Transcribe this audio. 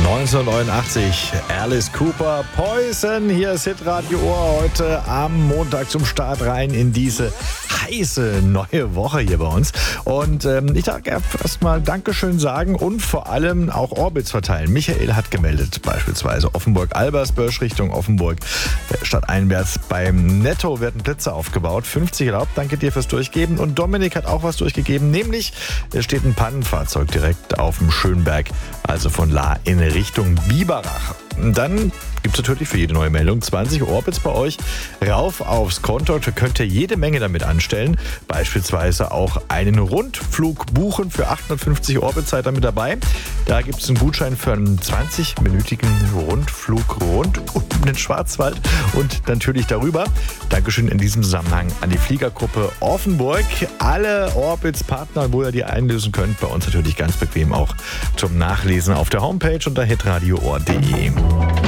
1989, Alice Cooper, Poison. Hier ist Hitradio Ohr heute am Montag zum Start rein in diese heiße neue Woche hier bei uns. Und ich darf erstmal Dankeschön sagen und vor allem auch Orbits verteilen. Michael hat gemeldet, beispielsweise Offenburg-Albersbörsch Richtung Offenburg, stadteinwärts beim Netto werden Plätze aufgebaut. 50 erlaubt, danke dir fürs Durchgeben. Und Dominik hat auch was durchgegeben, nämlich es steht ein Pannenfahrzeug direkt auf dem Schönberg, also von La in Richtung Biberach. Dann gibt es natürlich für jede neue Meldung 20 Orbits bei euch rauf aufs Konto. Da könnt ihr jede Menge damit anstellen. Beispielsweise auch einen Rundflug buchen für 850 Orbits, seid ihr mit dabei. Da gibt es einen Gutschein für einen 20-minütigen Rundflug rund um den Schwarzwald und natürlich darüber. Dankeschön in diesem Zusammenhang an die Fliegergruppe Offenburg. Alle Orbits-Partner, wo ihr die einlösen könnt, bei uns natürlich ganz bequem auch zum Nachlesen auf der Homepage unter hitradioohr.de.